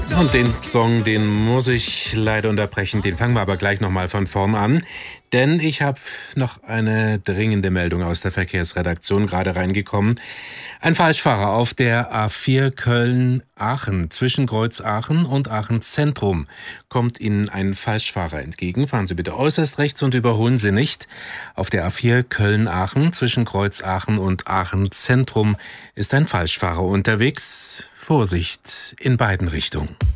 Und den Song, den muss ich leider unterbrechen. Den fangen wir aber gleich nochmal von vorn an. Denn ich habe noch eine dringende Meldung aus der Verkehrsredaktion gerade reingekommen. Ein Falschfahrer auf der A4 Köln-Aachen. Zwischen Kreuz Aachen und Aachen Zentrum kommt Ihnen ein Falschfahrer entgegen. Fahren Sie bitte äußerst rechts und überholen Sie nicht. Auf der A4 Köln-Aachen zwischen Kreuz Aachen und Aachen Zentrum ist ein Falschfahrer unterwegs. Vorsicht in beiden Richtungen.